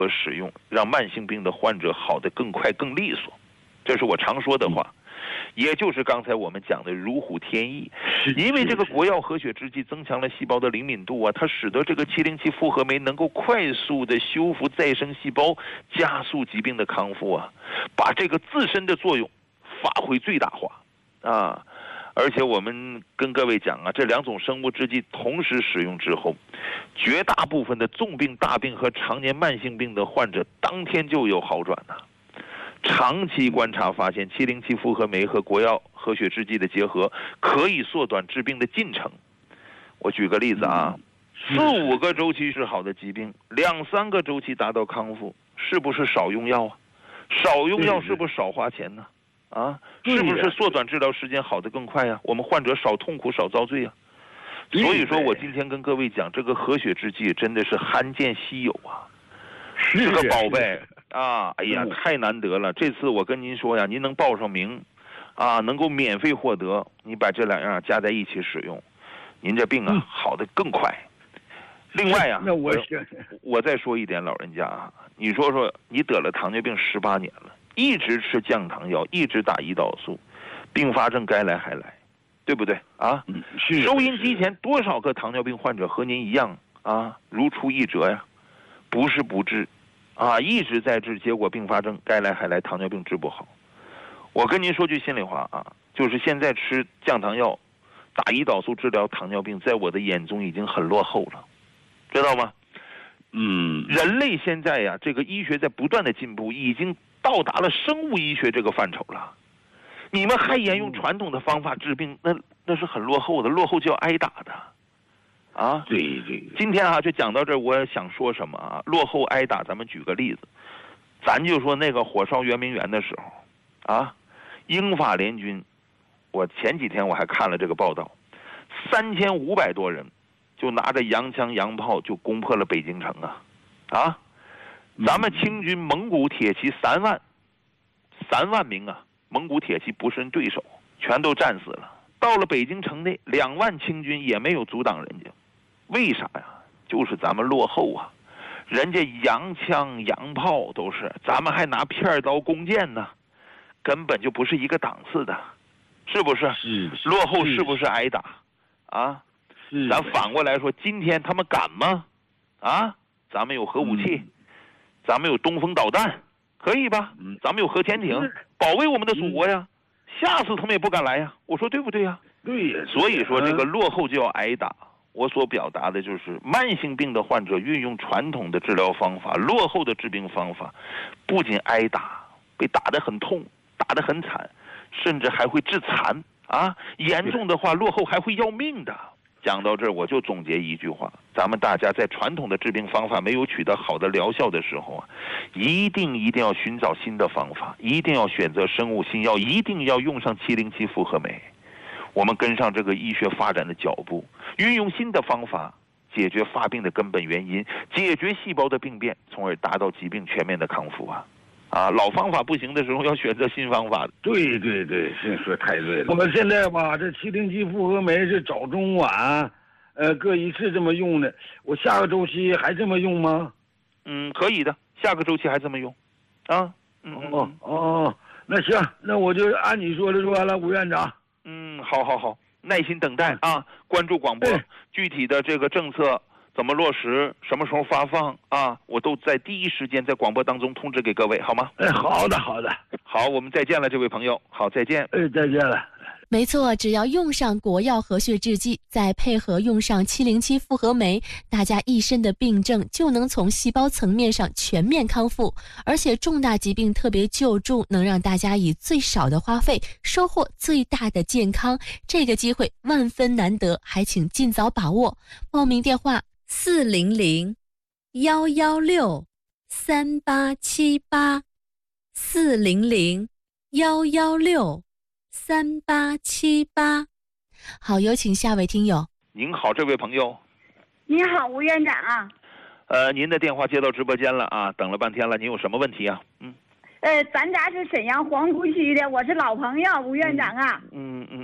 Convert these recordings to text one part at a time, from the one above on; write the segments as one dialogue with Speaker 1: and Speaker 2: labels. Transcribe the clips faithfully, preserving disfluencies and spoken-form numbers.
Speaker 1: 和使用，让慢性病的患者好得更快更利索。这是我常说的话，也就是刚才我们讲的如虎添翼。因为这个国药和血制剂增强了细胞的灵敏度啊，它使得这个七零七复合酶能够快速的修复再生细胞，加速疾病的康复啊，把这个自身的作用发挥最大化啊。而且我们跟各位讲啊，这两种生物制剂同时使用之后，绝大部分的重病、大病和常年慢性病的患者当天就有好转呐、啊。长期观察发现，七零七复合酶和国药和血制剂的结合可以缩短治病的进程。我举个例子啊，四五个周期是好的疾病，两三个周期达到康复，是不是少用药啊？少用药是不是少花钱呢？啊，是不是缩短治疗时间好得更快呀、啊？我们患者少痛苦少遭罪啊。所以说我今天跟各位讲，这个和血制剂真的是罕见稀有啊，是个宝贝啊！哎呀，太难得了！这次我跟您说呀，您能报上名，啊，能够免费获得，你把这两样加在一起使用，您这病啊好得更快。另外呀、啊，
Speaker 2: 那我
Speaker 1: 我再说一点，老人家啊，你说说，你得了糖尿病十八年了，一直吃降糖药，一直打胰岛素，并发症该来还来，对不对啊？收音机前多少个糖尿病患者和您一样啊，如出一辙呀？不是不治，啊，一直在治，结果并发症该来还来，糖尿病治不好。我跟您说句心里话啊，就是现在吃降糖药、打胰岛素治疗糖尿病，在我的眼中已经很落后了，知道吗？
Speaker 2: 嗯，
Speaker 1: 人类现在呀，这个医学在不断的进步，已经到达了生物医学这个范畴了。你们还沿用传统的方法治病，那那是很落后的，落后就要挨打的。啊，
Speaker 2: 对对。
Speaker 1: 今天啊，就讲到这儿，我想说什么啊？落后挨打，咱们举个例子，咱就说那个火烧圆明园的时候，啊，英法联军，我前几天我还看了这个报道，三千五百多人就拿着洋枪洋炮就攻破了北京城啊，啊，咱们清军蒙古铁骑三万，三万名啊，蒙古铁骑不是人对手，全都战死了。到了北京城内，两万清军也没有阻挡人家。为啥呀？就是咱们落后啊，人家洋枪洋炮都是，咱们还拿片刀弓箭呢，根本就不是一个档次的，是不是？
Speaker 2: 是。
Speaker 1: 落后是不是挨打？啊？
Speaker 2: 是。
Speaker 1: 咱反过来说，今天他们敢吗？啊？咱们有核武器，嗯、咱们有东风导弹，可以吧？嗯、咱们有核潜艇，保卫我们的祖国呀。吓死他们也不敢来呀，我说对不对呀？
Speaker 2: 对呀。
Speaker 1: 所以说这个落后就要挨打。我所表达的就是慢性病的患者运用传统的治疗方法，落后的治病方法，不仅挨打，被打得很痛，打得很惨，甚至还会致残啊！严重的话，落后还会要命的。讲到这儿，我就总结一句话：咱们大家在传统的治病方法没有取得好的疗效的时候啊，一定一定要寻找新的方法，一定要选择生物新药，一定要用上七零七复合酶。我们跟上这个医学发展的脚步，运用新的方法解决发病的根本原因，解决细胞的病变，从而达到疾病全面的康复啊！啊，老方法不行的时候，要选择新方法。
Speaker 2: 对对对，这说太对了。我们现在吧，这七零七复合酶是早中晚，呃，各一次这么用的。我下个周期还这么用吗？
Speaker 1: 嗯，可以的，下个周期还这么用，啊，嗯
Speaker 2: 哦哦，那行，那我就按你说的说完了，吴院长。
Speaker 1: 嗯，好好好，耐心等待啊！关注广播，具体的这个政策怎么落实，什么时候发放啊？我都在第一时间在广播当中通知给各位，好吗？
Speaker 2: 哎，好的，好的，
Speaker 1: 好，我们再见了，这位朋友，好，再见。
Speaker 2: 哎，再见了。
Speaker 3: 没错，只要用上国药和血制剂，再配合用上七零七复合酶，大家一身的病症就能从细胞层面上全面康复，而且重大疾病特别救助，能让大家以最少的花费收获最大的健康。这个机会万分难得，还请尽早把握。报名电话：四零零幺幺六三八七八，四零零幺幺六。三八七八，好，有请下位听友。
Speaker 1: 您好，这位朋友。
Speaker 4: 您好，吴院长啊。
Speaker 1: 呃，您的电话接到直播间了啊，等了半天了，您有什么问题啊？嗯。
Speaker 4: 呃，咱家是沈阳皇姑区的，我是老朋友，吴院长啊。
Speaker 1: 嗯嗯嗯嗯，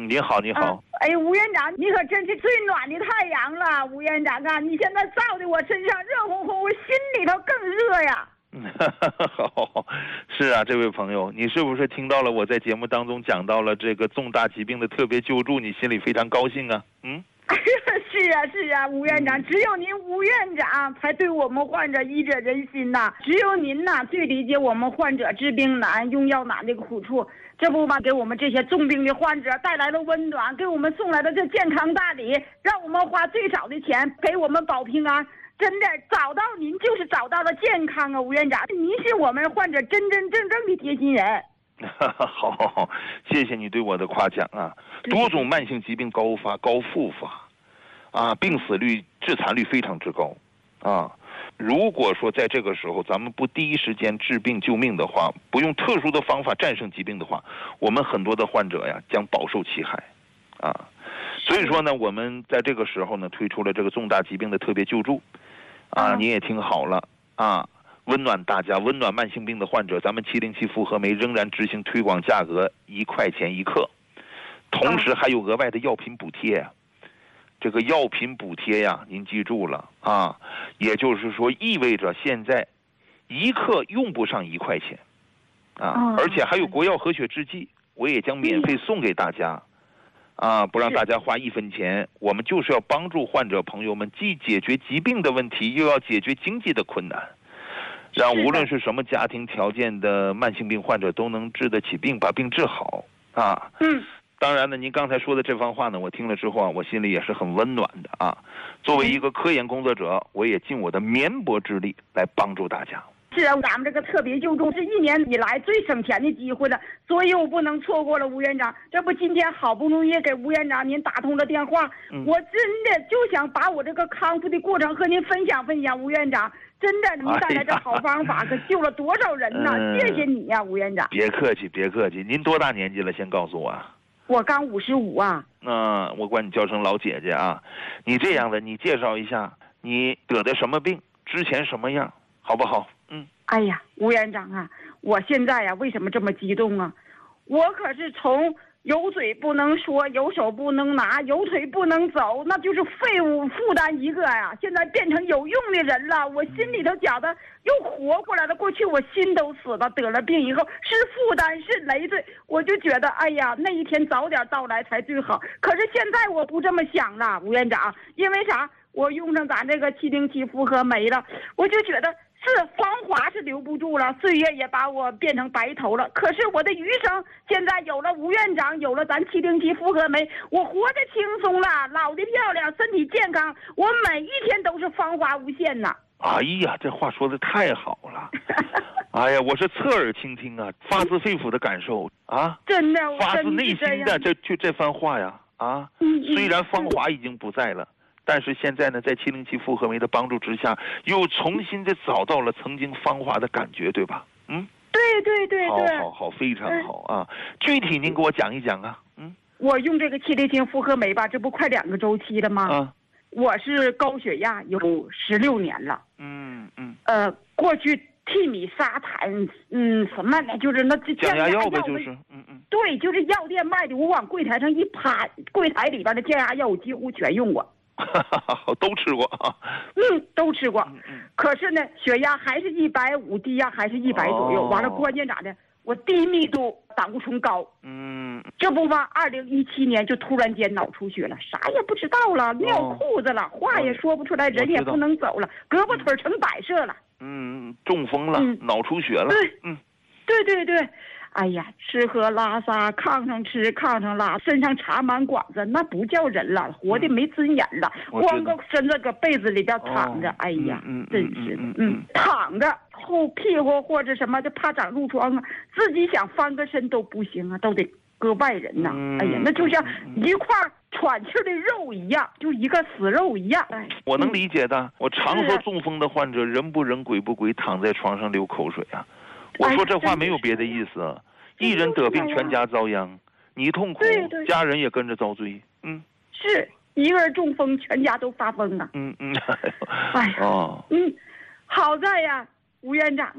Speaker 1: 嗯，你好，你好。
Speaker 4: 啊、哎，吴院长，你可真是最暖的太阳了，吴院长啊，你现在照在我身上热烘烘，我心里头更热呀。
Speaker 1: 好，是啊，这位朋友，你是不是听到了我在节目当中讲到了这个重大疾病的特别救助，你心里非常高兴啊？嗯。
Speaker 4: 是啊是啊，吴院长，只有您吴院长才对我们患者医者仁心呐，只有您呐最理解我们患者治病难、用药难的苦处。这不嘛，给我们这些重病的患者带来了温暖，给我们送来了这健康大礼，让我们花最少的钱给我们保平安。真的找到您就是找到了健康啊，吴院长，您是我们患者真真正正的贴心人。
Speaker 1: 好好好，谢谢你对我的夸奖啊！多种慢性疾病高发高复发，啊，病死率、致残率非常之高，啊，如果说在这个时候咱们不第一时间治病救命的话，不用特殊的方法战胜疾病的话，我们很多的患者呀将饱受其害，啊，所以说呢，我们在这个时候呢推出了这个重大疾病的特别救助，啊，你也听好了啊。温暖大家，温暖慢性病的患者，咱们七零七复合酶仍然执行推广价格一块钱一克，同时还有额外的药品补贴。这个药品补贴呀，您记住了啊，也就是说意味着现在一克用不上一块钱啊，而且还有国药和血制剂，我也将免费送给大家啊，不让大家花一分钱。我们就是要帮助患者朋友们，既解决疾病的问题，又要解决经济的困难。让无论是什么家庭条件的慢性病患者都能治得起病，把病治好啊。
Speaker 4: 嗯，
Speaker 1: 当然呢，您刚才说的这番话呢，我听了之后啊，我心里也是很温暖的啊。作为一个科研工作者，我也尽我的绵薄之力来帮助大家。
Speaker 4: 是啊，咱们这个特别救助是一年以来最省钱的机会了，所以我不能错过了吴院长。这不今天好不容易给吴院长您打通了电话，
Speaker 1: 嗯、
Speaker 4: 我真的就想把我这个康复的过程和您分享分享，吴院长。真的，您带来这好方法，可救了多少人呢？
Speaker 1: 嗯、
Speaker 4: 谢谢你呀、啊，吴院长。
Speaker 1: 别客气，别客气。您多大年纪了？先告诉我。
Speaker 4: 我刚五十五啊。
Speaker 1: 嗯、呃，我管你叫声老姐姐啊。你这样的，你介绍一下你得的什么病，之前什么样，好不好？嗯。
Speaker 4: 哎呀，吴院长啊，我现在呀、啊，为什么这么激动啊？我可是从有嘴不能说，有手不能拿，有腿不能走，那就是废物负担一个呀。现在变成有用的人了，我心里头觉得又活过来了。过去我心都死了，得了病以后是负担是累赘，我就觉得哎呀，那一天早点到来才最好。可是现在我不这么想了，吴院长，因为啥？我用上咱这个七零七复合酶了，我就觉得。是芳华是留不住了，岁月也把我变成白头了。可是我的余生现在有了吴院长，有了咱七零七复合酶，我活得轻松了，老得漂亮，身体健康，我每一天都是芳华无限呐。
Speaker 1: 哎呀，这话说的太好了！哎呀，我是侧耳倾听啊，发自肺腑的感受啊，
Speaker 4: 真的，
Speaker 1: 发自内心的这就这番话呀啊！
Speaker 4: 嗯嗯、
Speaker 1: 虽然芳华已经不在了。但是现在呢，在七零七复合酶的帮助之下，又重新的找到了曾经芳华的感觉，对吧？嗯，
Speaker 4: 对对对对，
Speaker 1: 好好好，非常好啊！具体您给我讲一讲啊。嗯，
Speaker 4: 我用这个七零七复合酶吧，这不快两个周期了吗？
Speaker 1: 啊，
Speaker 4: 我是高血压有十六年了。
Speaker 1: 嗯嗯。
Speaker 4: 呃，过去替米沙坦，嗯，什么呢？就是那
Speaker 1: 降压药呗，就是，嗯嗯。
Speaker 4: 对，就是药店卖的，我往柜台上一趴，柜台里边的降压药我几乎全用过。
Speaker 1: 都吃过啊，
Speaker 4: 嗯，都吃过。
Speaker 1: 嗯嗯、
Speaker 4: 可是呢，血压还是一百五，低压还是一百左右。哦、完了，关键咋的？我低密度胆固醇高。
Speaker 1: 嗯，
Speaker 4: 这不嘛，二零一七年就突然间脑出血了，啥也不知道了，尿裤子了，哦、话也说不出来，人也不能走了，胳膊腿成摆设了。
Speaker 1: 嗯，中风了，嗯、脑出血了。
Speaker 4: 对，
Speaker 1: 嗯，
Speaker 4: 对对对。哎呀，吃喝拉撒，炕上吃，炕上拉，身上插满管子，那不叫人了，活的没尊严了，
Speaker 1: 嗯、
Speaker 4: 光个身子搁被子里边躺着，哦、哎呀，
Speaker 1: 嗯、
Speaker 4: 真是的，
Speaker 1: 嗯，
Speaker 4: 嗯躺着后屁股或者什么的，怕长褥疮啊，自己想翻个身都不行啊，都得搁外人呐，
Speaker 1: 嗯、
Speaker 4: 哎呀，那就像一块喘气的肉一样，就一个死肉一样。哎，
Speaker 1: 我能理解的，我常说中风的患者人不人鬼不鬼，躺在床上流口水啊。我说这话没有别的意思，哎、一人得病全家遭殃，你痛苦，家人也跟着遭罪。嗯，
Speaker 4: 是一个人中风，全家都发疯啊。
Speaker 1: 嗯嗯，
Speaker 4: 哎，
Speaker 1: 哦，
Speaker 4: 嗯，好在呀，吴院长啊，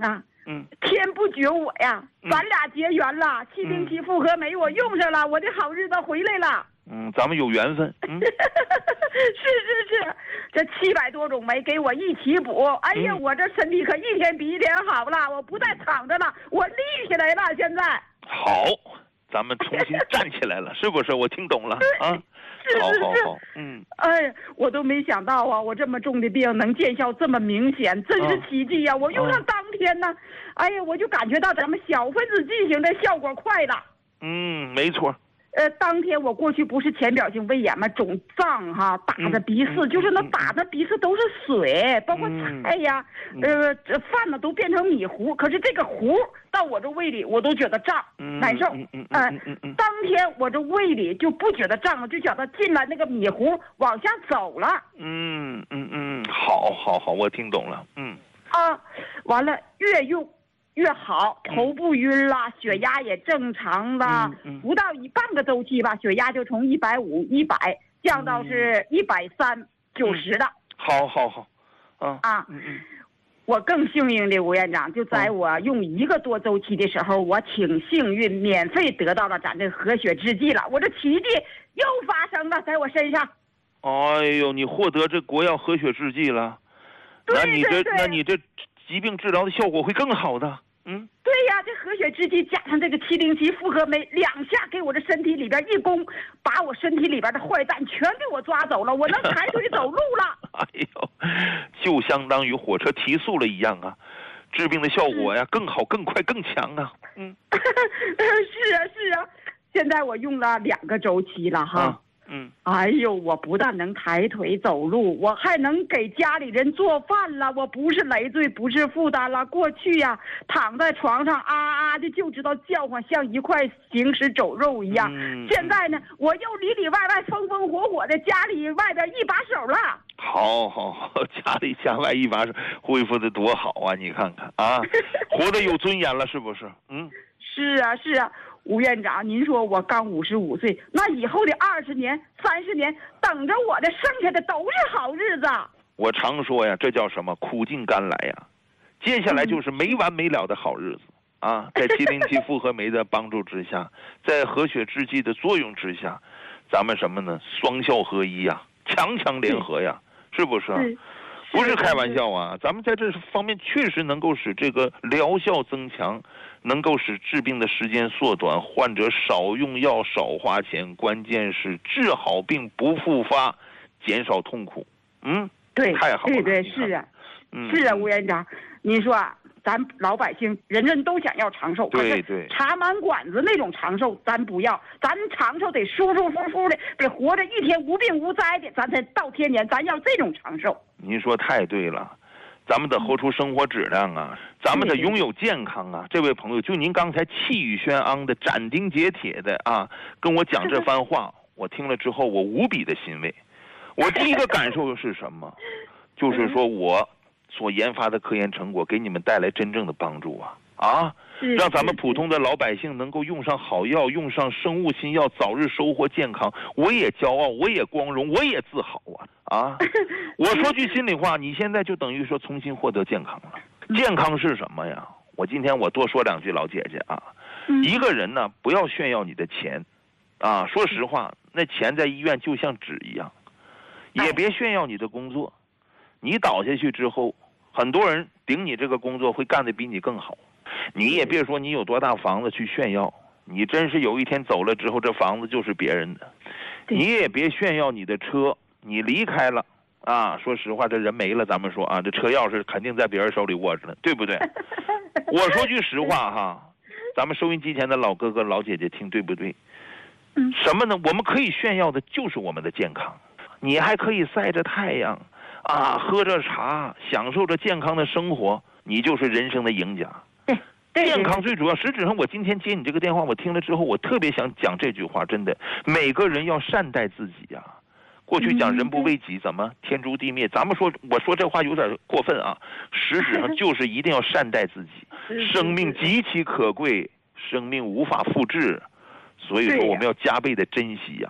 Speaker 1: 嗯，
Speaker 4: 天不绝我呀，咱俩结缘了。七零七复合酶我用上了，我的好日子回来了。
Speaker 1: 嗯，咱们有缘分。嗯，
Speaker 4: 是是是，这七百多种酶给我一起补，哎呀，
Speaker 1: 嗯、
Speaker 4: 我这身体可一天比一天好了，我不再躺着了，我立起来了，现在。
Speaker 1: 好，咱们重新站起来了，是不是？我听懂了啊。
Speaker 4: 是是是，
Speaker 1: 好好好，嗯，
Speaker 4: 哎，我都没想到啊，我这么重的病能见效这么明显，真是奇迹呀、啊！我用上当天呢，哎呀，我就感觉到咱们小分子进行的效果快了。
Speaker 1: 嗯，没错。
Speaker 4: 呃，当天我过去不是浅表性胃炎吗？肿胀哈，打的鼻子、嗯、就是那打的鼻子都是水，嗯、包括菜呀，嗯、呃，这饭呢都变成米糊。可是这个糊到我这胃里，我都觉得胀、嗯、难受。嗯嗯嗯嗯嗯。当天我这胃里就不觉得胀了，就觉得进来那个米糊往下走了。
Speaker 1: 嗯嗯嗯，好，好，好，我听懂了。嗯。
Speaker 4: 啊，完了，越用越好，头不晕了，血压也正常了，
Speaker 1: 嗯嗯、
Speaker 4: 不到一半个周期吧，血压就从一百五、一百降到是一百三、九十的。
Speaker 1: 好好好，啊
Speaker 4: 啊，
Speaker 1: 嗯嗯，
Speaker 4: 我更幸运的吴院长，就在我用一个多周期的时候，我挺幸运，免费得到了咱这和血制剂了，我这奇迹又发生了，在我身上。
Speaker 1: 哎呦，你获得这国药和血制剂了，
Speaker 4: 对
Speaker 1: 那你这
Speaker 4: 对对
Speaker 1: 那你这疾病治疗的效果会更好的。嗯，
Speaker 4: 对呀，这和血制剂加上这个七零七复合酶，两下给我这身体里边一攻，把我身体里边的坏蛋全给我抓走了，我能抬腿走路了。
Speaker 1: 哎呦，就相当于火车提速了一样啊，治病的效果呀更好、更快、更强啊。嗯，
Speaker 4: 是啊是啊，现在我用了两个周期了哈。
Speaker 1: 啊嗯，
Speaker 4: 哎呦，我不但能抬腿走路，我还能给家里人做饭了，我不是累赘，不是负担了。过去呀，躺在床上啊啊的就知道叫唤，像一块行尸走肉一样。
Speaker 1: 嗯、
Speaker 4: 现在呢，我又里里外外风风火火的，家里外边一把手了。
Speaker 1: 好好好，家里家外一把手，恢复的多好啊！你看看啊，活得有尊严了，是不是？嗯，
Speaker 4: 是啊是啊。吴院长，您说我刚五十五岁，那以后的二十年、三十年，等着我的，剩下的都是好日子。
Speaker 1: 我常说呀，这叫什么？苦尽甘来呀！接下来就是没完没了的好日子、嗯、啊！在七零七复合酶的帮助之下，在和血制剂的作用之下，咱们什么呢？双效合一呀，强强联合呀，是不是？
Speaker 4: 是
Speaker 1: 不是开玩笑啊！咱们在这方面确实能够使这个疗效增强，能够使治病的时间缩短，患者少用药少花钱，关键是治好病不复发，减少痛苦。嗯，
Speaker 4: 对，
Speaker 1: 太好了，
Speaker 4: 对对是啊，
Speaker 1: 嗯，
Speaker 4: 是啊，吴院长，您说啊，咱老百姓人人都想要长寿，
Speaker 1: 对对，
Speaker 4: 茶满馆子那种长寿咱不要，咱长寿得舒舒服服的，得活着一天无病无灾的，咱才到天年，咱要这种长寿。
Speaker 1: 您说太对了，咱们得活出生活质量啊，咱们得拥有健康啊。这位朋友，就您刚才气宇轩昂的、斩钉截铁的啊，跟我讲这番话，我听了之后，我无比的欣慰。我第一个感受是什么？就是说我所研发的科研成果给你们带来真正的帮助啊啊！让咱们普通的老百姓能够用上好药，用上生物新药，早日收获健康，我也骄傲，我也光荣，我也自豪啊啊！我说句心里话，你现在就等于说重新获得健康了。健康是什么呀？我今天我多说两句，老姐姐啊，一个人呢不要炫耀你的钱啊，说实话，那钱在医院就像纸一样，也别炫耀你的工作，你倒下去之后，很多人顶你这个工作会干得比你更好。你也别说你有多大房子去炫耀，你真是有一天走了之后，这房子就是别人的。你也别炫耀你的车，你离开了啊，说实话，这人没了，咱们说啊，这车钥匙肯定在别人手里握着呢，对不对？我说句实话哈，咱们收音机前的老哥哥老姐姐听对不对？什么呢？我们可以炫耀的就是我们的健康，你还可以晒着太阳啊，喝着茶，享受着健康的生活，你就是人生的赢家。健康最主要，实质上我今天接你这个电话，我听了之后，我特别想讲这句话，真的，每个人要善待自己呀、啊。过去讲人不为己，怎么天诛地灭？咱们说，我说这话有点过分啊，实质上就是一定要善待自己，生命极其可贵，生命无法复制，所以说我们要加倍的珍惜呀、啊。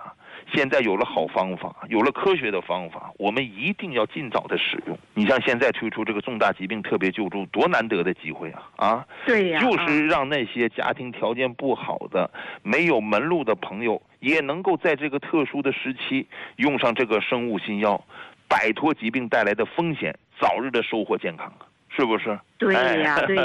Speaker 1: 现在有了好方法，有了科学的方法，我们一定要尽早的使用。你像现在推出这个重大疾病特别救助，多难得的机会啊！啊，
Speaker 4: 对呀，
Speaker 1: 就是让那些家庭条件不好的、没有门路的朋友，也能够在这个特殊的时期用上这个生物新药，摆脱疾病带来的风险，早日的收获健康，是不是？
Speaker 4: 对呀，对。